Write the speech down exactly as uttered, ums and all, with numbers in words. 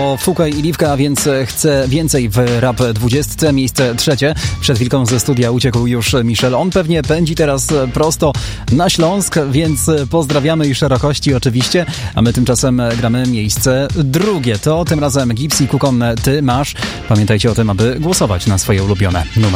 to Fuka i Liwka, a więc chcę więcej w Rap dwudziestce, miejsce trzecie. Przed chwilką ze studia uciekł już Michel. On pewnie pędzi teraz prosto na Śląsk, więc pozdrawiamy i szerokości oczywiście, a my tymczasem gramy miejsce drugie. To tym razem Gipsy Kukon, Ty masz. Pamiętajcie o tym, aby głosować na swoje ulubione numery.